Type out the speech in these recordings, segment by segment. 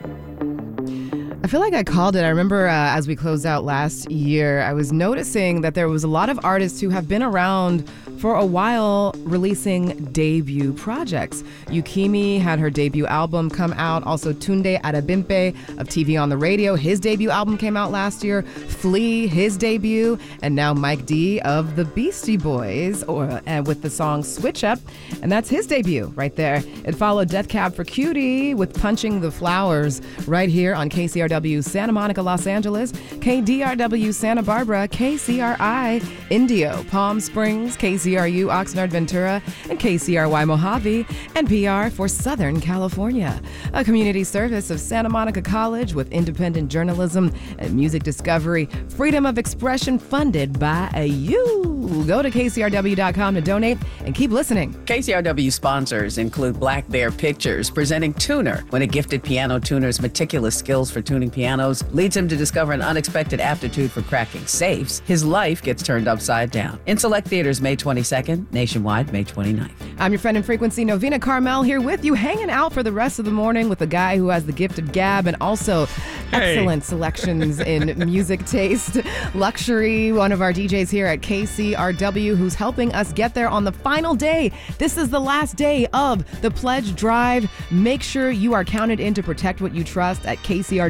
I feel like I called it. I remember as we closed out last year, I was noticing that there was a lot of artists who have been around for a while releasing debut projects. Yukimi had her debut album come out. Also, Tunde Adebimpe of TV on the Radio, his debut album came out last year. Flea, his debut. And now Mike D of the Beastie Boys with the song Switch Up. And that's his debut right there. It followed Death Cab for Cutie with Punching the Flowers right here on KCRW Santa Monica, Los Angeles, KDRW Santa Barbara, KCRI Indio, Palm Springs, KCRU Oxnard Ventura, and KCRY Mojave, and PR for Southern California. A community service of Santa Monica College with independent journalism and music discovery, freedom of expression funded by you. Go to KCRW.com to donate and keep listening. KCRW sponsors include Black Bear Pictures, presenting Tuner. When a gifted piano tuner's meticulous skills for tuning pianos leads him to discover an unexpected aptitude for cracking safes, his life gets turned upside down. In select theaters May 22nd, nationwide May 29th. I'm your friend in frequency, Novena Carmel, here with you, hanging out for the rest of the morning with a guy who has the gift of gab and also excellent selections in music taste. Luxury, one of our DJs here at KCRW, who's helping us get there on the final day. This is the last day of the pledge drive. Make sure you are counted in to protect what you trust at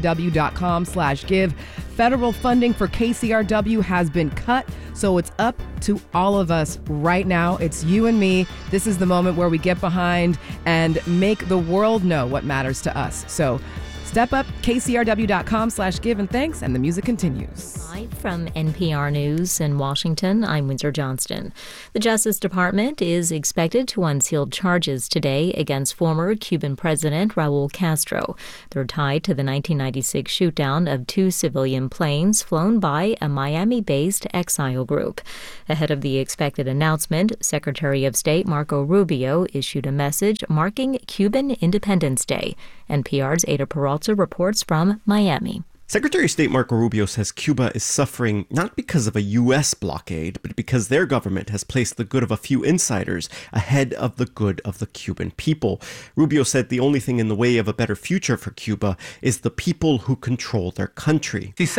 kcrw.com/give. Federal funding for KCRW has been cut, so it's up to all of us right now. It's you and me. This is the moment where we get behind and make the world know what matters to us. So step up, kcrw.com/give, and thanks, and the music continues. Live from NPR News in Washington, I'm Windsor Johnston. The Justice Department is expected to unseal charges today against former Cuban President Raul Castro. They're tied to the 1996 shootdown of two civilian planes flown by a Miami-based exile group. Ahead of the expected announcement, Secretary of State Marco Rubio issued a message marking Cuban Independence Day. NPR's Ada Peralta reports from Miami. Secretary of State Marco Rubio says Cuba is suffering not because of a U.S. blockade, but because their government has placed the good of a few insiders ahead of the good of the Cuban people. Rubio said the only thing in the way of a better future for Cuba is the people who control their country. If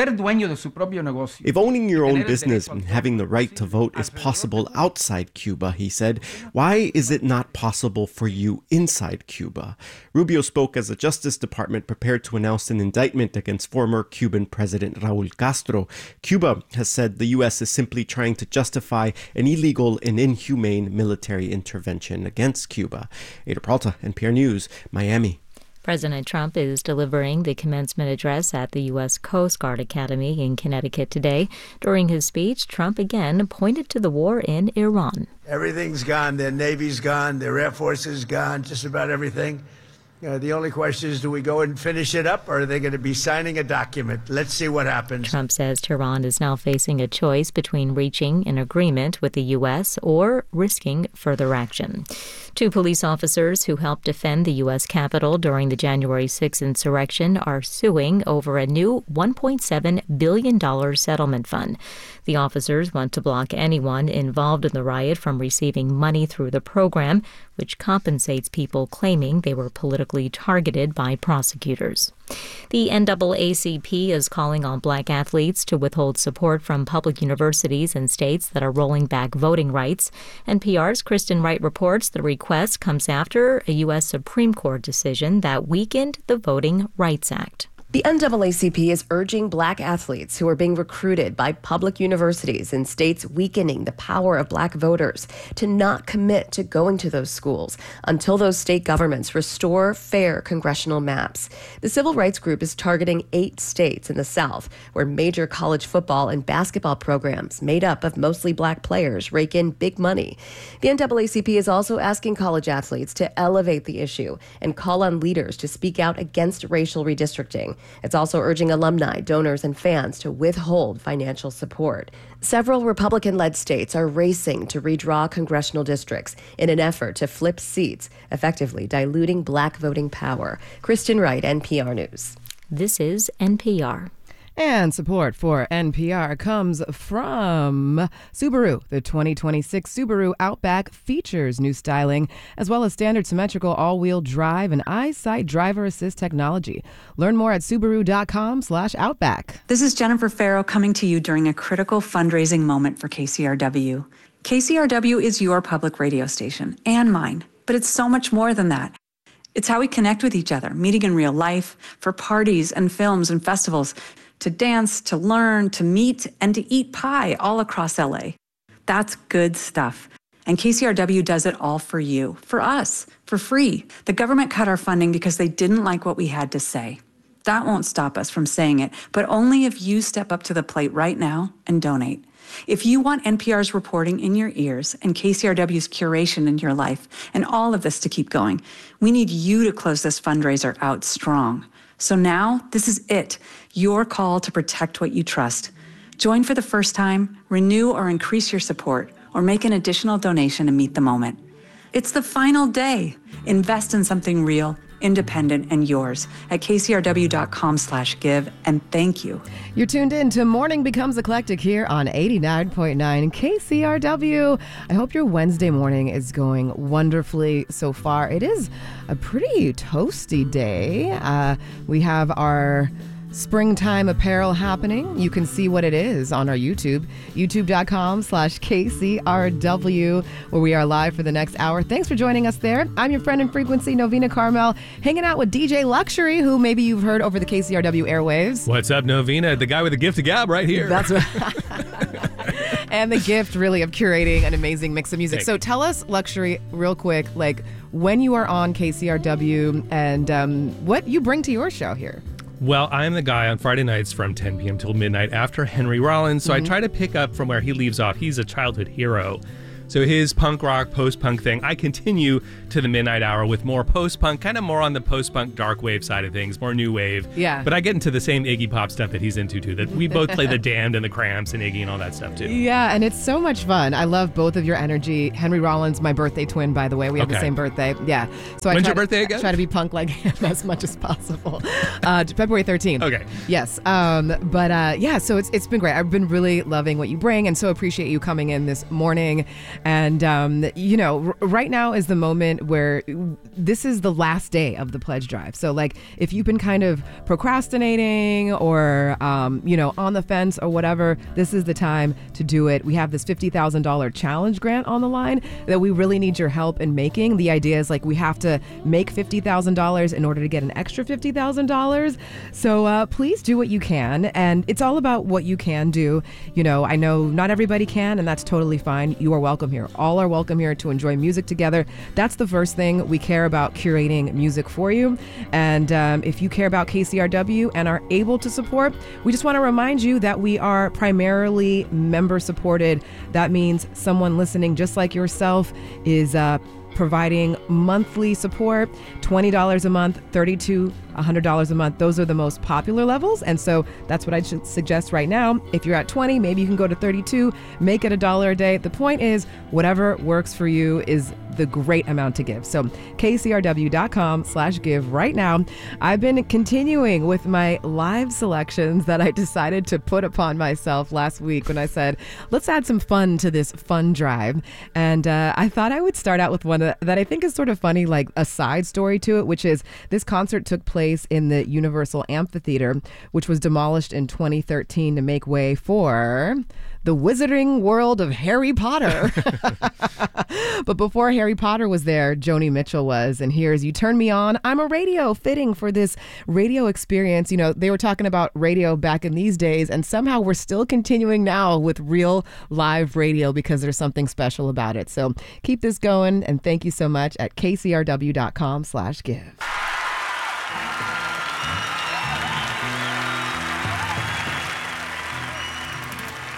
owning your own business and having the right to vote is possible outside Cuba, he said, why is it not possible for you inside Cuba? Rubio spoke as the Justice Department prepared to announce an indictment against former Cuban President Raul Castro. Cuba has said the U.S. is simply trying to justify an illegal and inhumane military intervention against Cuba. Ada Peralta, NPR News, Miami. President Trump is delivering the commencement address at the U.S. Coast Guard Academy in Connecticut today. During his speech, Trump again pointed to the war in Iran. Everything's gone. Their Navy's gone. Their Air Force is gone. Just about everything. The only question is, do we go and finish it up, or are they going to be signing a document? Let's see what happens. Trump says Tehran is now facing a choice between reaching an agreement with the U.S. or risking further action. Two police officers who helped defend the U.S. Capitol during the January 6th insurrection are suing over a new $1.7 billion settlement fund. The officers want to block anyone involved in the riot from receiving money through the program, which compensates people claiming they were politically targeted by prosecutors. The NAACP is calling on black athletes to withhold support from public universities and states that are rolling back voting rights. NPR's Kristen Wright reports the request comes after a U.S. Supreme Court decision that weakened the Voting Rights Act. The NAACP is urging black athletes who are being recruited by public universities in states weakening the power of black voters to not commit to going to those schools until those state governments restore fair congressional maps. The civil rights group is targeting 8 states in the South where major college football and basketball programs made up of mostly black players rake in big money. The NAACP is also asking college athletes to elevate the issue and call on leaders to speak out against racial redistricting. It's also urging alumni, donors, and fans to withhold financial support. Several Republican-led states are racing to redraw congressional districts in an effort to flip seats, effectively diluting black voting power. Kristen Wright, NPR News. This is NPR. And support for NPR comes from Subaru. The 2026 Subaru Outback features new styling, as well as standard symmetrical all-wheel drive and EyeSight driver assist technology. Learn more at Subaru.com/Outback. This is Jennifer Farrow coming to you during a critical fundraising moment for KCRW. KCRW is your public radio station and mine, but it's so much more than that. It's how we connect with each other, meeting in real life, for parties and films and festivals, to dance, to learn, to meet, and to eat pie all across LA. That's good stuff. And KCRW does it all for you, for us, for free. The government cut our funding because they didn't like what we had to say. That won't stop us from saying it, but only if you step up to the plate right now and donate. If you want NPR's reporting in your ears and KCRW's curation in your life and all of this to keep going, we need you to close this fundraiser out strong. So now, this is it, your call to protect what you trust. Join for the first time, renew or increase your support, or make an additional donation to meet the moment. It's the final day. Invest in something real, independent, and yours at kcrw.com/give, and thank you. You're tuned in to Morning Becomes Eclectic here on 89.9 KCRW. I hope your Wednesday morning is going wonderfully so far. It is a pretty toasty day. We have our springtime apparel happening. You can see what it is on our YouTube, youtube.com/KCRW, where we are live for the next hour. Thanks for joining us there. I'm your friend in frequency, Novena Carmel, hanging out with DJ Luxury, who maybe you've heard over the KCRW airwaves. What's up, Novena? The guy with the gift of gab right here. That's right. And the gift, really, of curating an amazing mix of music. So tell us, Luxury, real quick, like when you are on KCRW and what you bring to your show here. Well, I'm the guy on Friday nights from 10 p.m. till midnight after Henry Rollins, so I try to pick up from where he leaves off. He's a childhood hero. So his punk rock, post-punk thing, I continue to the midnight hour with more post-punk, kind of more on the post-punk dark wave side of things, more new wave. Yeah. But I get into the same Iggy Pop stuff that he's into, too. That we both play the Damned and the Cramps and Iggy and all that stuff, too. Yeah, and it's so much fun. I love both of your energy. Henry Rollins, my birthday twin, by the way. We have the same birthday. Yeah. So When's your birthday again? I try to be punk like him as much as possible. February 13th. Okay. Yes. Yeah, so it's been great. I've been really loving what you bring and so appreciate you coming in this morning. And, right now is the moment where this is the last day of the pledge drive. So, like, if you've been kind of procrastinating or, on the fence or whatever, this is the time to do it. We have this $50,000 challenge grant on the line that we really need your help in making. The idea is, like, we have to make $50,000 in order to get an extra $50,000. So please do what you can. And it's all about what you can do. I know not everybody can, and that's totally fine. You are welcome here. All are welcome here to enjoy music together. That's the first thing. We care about curating music for you. And if you care about KCRW and are able to support, we just want to remind you that we are primarily member supported. That means someone listening just like yourself is providing monthly support, $20 a month, $32, $100 a month. Those are the most popular levels. And so that's what I should suggest right now. If you're at 20, maybe you can go to 32, make it $1 a day. The point is, whatever works for you is the great amount to give. So kcrw.com/give right now. I've been continuing with my live selections that I decided to put upon myself last week when I said, let's add some fun to this fun drive. And I thought I would start out with one that I think is sort of funny, like a side story to it, which is this concert took place in the Universal Amphitheater, which was demolished in 2013 to make way for the Wizarding World of Harry Potter. But before Harry Potter was there, Joni Mitchell was. And here's You Turn Me On, I'm a Radio, fitting for this radio experience. They were talking about radio back in these days, and somehow we're still continuing now with real live radio because there's something special about it. So keep this going, and thank you so much at kcrw.com/give.